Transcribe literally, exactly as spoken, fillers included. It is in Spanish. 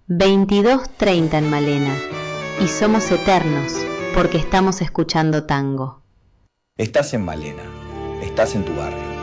veintidós treinta en Malena, y somos eternos porque estamos escuchando tango. Estás en Malena, estás en tu barrio.